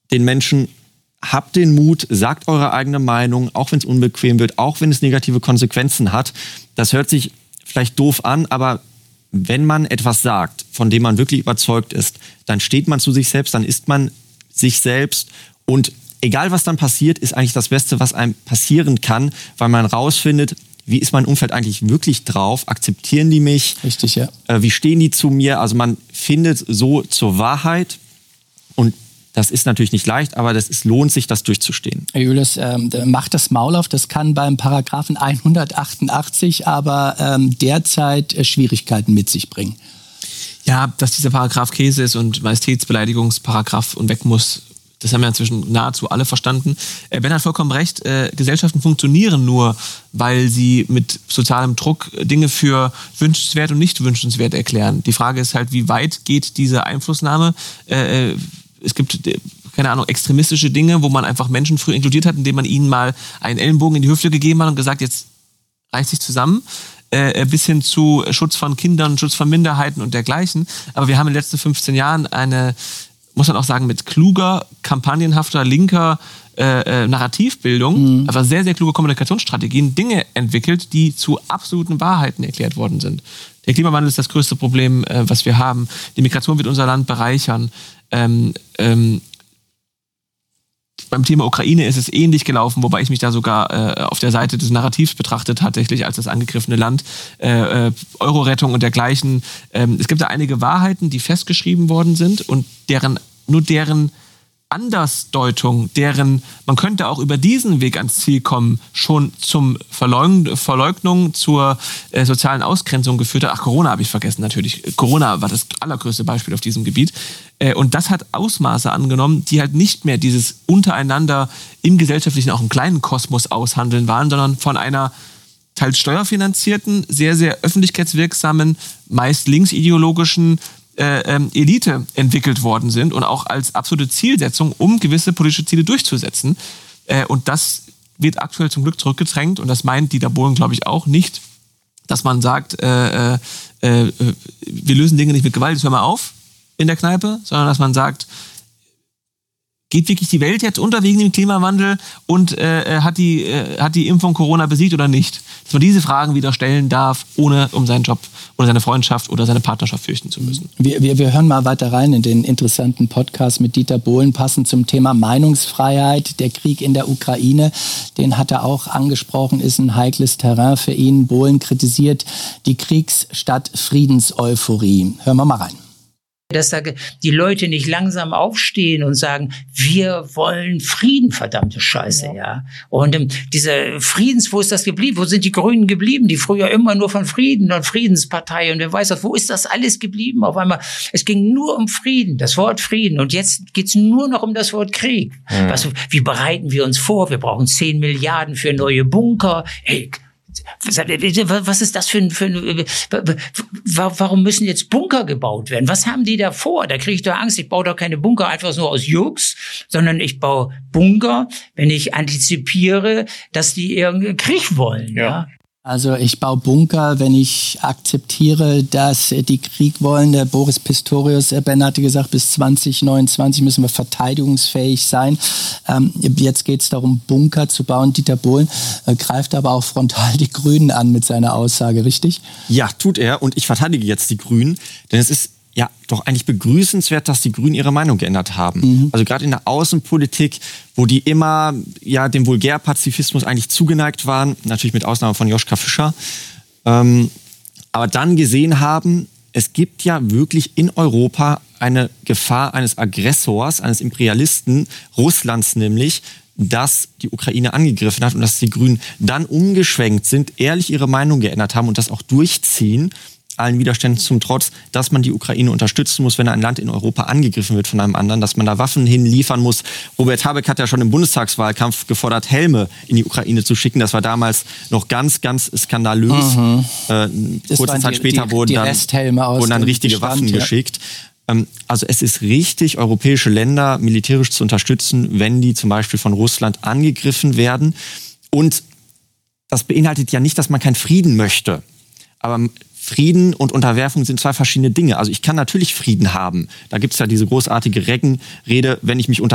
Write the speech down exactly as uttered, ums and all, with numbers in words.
den Menschen, habt den Mut, sagt eure eigene Meinung, auch wenn es unbequem wird, auch wenn es negative Konsequenzen hat. Das hört sich vielleicht doof an, aber wenn man etwas sagt, von dem man wirklich überzeugt ist, dann steht man zu sich selbst, dann ist man sich selbst und egal was dann passiert, ist eigentlich das Beste, was einem passieren kann, weil man rausfindet, wie ist mein Umfeld eigentlich wirklich drauf, akzeptieren die mich, richtig, ja. Äh, wie stehen die zu mir, also man findet so zur Wahrheit und das ist natürlich nicht leicht, aber das ist, lohnt sich, das durchzustehen. Herr Julius, ähm, macht das Maul auf, das kann beim Paragraphen hundertachtundachtzig aber ähm, derzeit äh, Schwierigkeiten mit sich bringen. Ja, dass dieser Paragraph Käse ist und Majestätsbeleidigungsparagraph und weg muss, das haben ja inzwischen nahezu alle verstanden. Äh, Ben hat vollkommen recht, äh, Gesellschaften funktionieren nur, weil sie mit sozialem Druck Dinge für wünschenswert und nicht wünschenswert erklären. Die Frage ist halt, wie weit geht diese Einflussnahme? Äh, Es gibt, keine Ahnung, extremistische Dinge, wo man einfach Menschen früh inkludiert hat, indem man ihnen mal einen Ellenbogen in die Hüfte gegeben hat und gesagt, jetzt reißt sich zusammen, äh, bis hin zu Schutz von Kindern, Schutz von Minderheiten und dergleichen. Aber wir haben in den letzten fünfzehn Jahren eine, muss man auch sagen, mit kluger, kampagnenhafter, linker äh, Narrativbildung, mhm. aber sehr, sehr kluge Kommunikationsstrategien, Dinge entwickelt, die zu absoluten Wahrheiten erklärt worden sind. Der Klimawandel ist das größte Problem, äh, was wir haben. Die Migration wird unser Land bereichern. Ähm, ähm, beim Thema Ukraine ist es ähnlich gelaufen, wobei ich mich da sogar äh, auf der Seite des Narrativs betrachte, tatsächlich als das angegriffene Land. Äh, äh, Euro-Rettung und dergleichen. Ähm, es gibt da einige Wahrheiten, die festgeschrieben worden sind und deren, nur deren Andersdeutung, deren, man könnte auch über diesen Weg ans Ziel kommen, schon zum Verleugn- Verleugnung, zur äh, sozialen Ausgrenzung geführt hat. Ach, Corona habe ich vergessen natürlich. Corona war das allergrößte Beispiel auf diesem Gebiet. Äh, und das hat Ausmaße angenommen, die halt nicht mehr dieses untereinander im gesellschaftlichen, auch im kleinen Kosmos aushandeln waren, sondern von einer teils steuerfinanzierten, sehr, sehr öffentlichkeitswirksamen, meist linksideologischen Äh, ähm, Elite entwickelt worden sind und auch als absolute Zielsetzung, um gewisse politische Ziele durchzusetzen. Äh, und das wird aktuell zum Glück zurückgedrängt und das meint Dieter Bohlen, glaube ich, auch nicht, dass man sagt, äh, äh, äh, wir lösen Dinge nicht mit Gewalt, jetzt hör mal auf in der Kneipe, sondern dass man sagt, geht wirklich die Welt jetzt unter wegen dem Klimawandel und äh, hat, die, äh, hat die Impfung Corona besiegt oder nicht? Dass man diese Fragen wieder stellen darf, ohne um seinen Job oder seine Freundschaft oder seine Partnerschaft fürchten zu müssen. Wir, wir, wir hören mal weiter rein in den interessanten Podcast mit Dieter Bohlen, passend zum Thema Meinungsfreiheit. Der Krieg in der Ukraine, den hat er auch angesprochen, ist ein heikles Terrain für ihn. Bohlen kritisiert die Kriegs- statt Friedenseuphorie. Hören wir mal rein. Dass da die Leute nicht langsam aufstehen und sagen, wir wollen Frieden, verdammte Scheiße, ja. ja. Und ähm, diese Friedens, wo ist das geblieben? Wo sind die Grünen geblieben, die früher immer nur von Frieden und Friedenspartei und wer weiß was, wo ist das alles geblieben? Auf einmal, es ging nur um Frieden, das Wort Frieden und jetzt geht's nur noch um das Wort Krieg. Mhm. Was, wie bereiten wir uns vor? Wir brauchen zehn Milliarden für neue Bunker. Hey, was ist das für ein, für ein, warum müssen jetzt Bunker gebaut werden? Was haben die da vor? Da kriege ich doch Angst. Ich baue doch keine Bunker einfach nur aus Jux, sondern ich baue Bunker, wenn ich antizipiere, dass die irgendeinen Krieg wollen. Ja. ja? Also ich baue Bunker, wenn ich akzeptiere, dass die Krieg wollen. Der Boris Pistorius, Ben hatte gesagt, bis zwanzig neunundzwanzig müssen wir verteidigungsfähig sein. Ähm, jetzt geht es darum, Bunker zu bauen. Dieter Bohlen äh, greift aber auch frontal die Grünen an mit seiner Aussage, richtig? Ja, tut er. Und ich verteidige jetzt die Grünen, denn es ist ja doch eigentlich begrüßenswert, dass die Grünen ihre Meinung geändert haben. Mhm. Also gerade in der Außenpolitik, wo die immer ja dem Vulgärpazifismus eigentlich zugeneigt waren, natürlich mit Ausnahme von Joschka Fischer, ähm, aber dann gesehen haben, es gibt ja wirklich in Europa eine Gefahr eines Aggressors, eines Imperialisten, Russlands nämlich, dass die Ukraine angegriffen hat und dass die Grünen dann umgeschwenkt sind, ehrlich ihre Meinung geändert haben und das auch durchziehen, allen Widerständen zum Trotz, dass man die Ukraine unterstützen muss, wenn ein Land in Europa angegriffen wird von einem anderen, dass man da Waffen hinliefern muss. Robert Habeck hat ja schon im Bundestagswahlkampf gefordert, Helme in die Ukraine zu schicken. Das war damals noch ganz, ganz skandalös. Mhm. Äh, kurze Zeit die, später die, wurden, die dann, wurden dann richtige Bestand, Waffen ja. geschickt. Ähm, also es ist richtig, europäische Länder militärisch zu unterstützen, wenn die zum Beispiel von Russland angegriffen werden. Und das beinhaltet ja nicht, dass man keinen Frieden möchte. Aber Frieden und Unterwerfung sind zwei verschiedene Dinge. Also ich kann natürlich Frieden haben. Da gibt es ja diese großartige Reagan-Rede, wenn ich mich unter